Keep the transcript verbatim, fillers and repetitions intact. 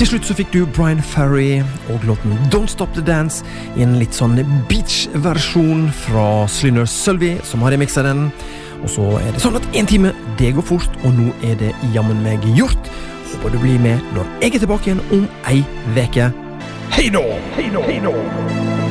Til slutt så fikk du Brian Ferry og låten Don't Stop the Dance i en litt sånn beach-versjon fra Slyner Sølvi, som har remixet den. Og så er det sånn at en time, det går fort, og nå er det jammen meg gjort. Håper du blir med når jeg er tilbake igjen om ei veke. Hei nå! Hei nå! Hei nå!